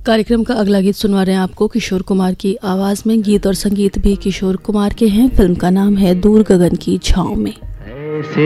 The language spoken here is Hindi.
कार्यक्रम का अगला गीत सुनवा रहे हैं आपको किशोर कुमार की आवाज में। गीत और संगीत भी किशोर कुमार के हैं। फिल्म का नाम है दूर गगन की छांव में।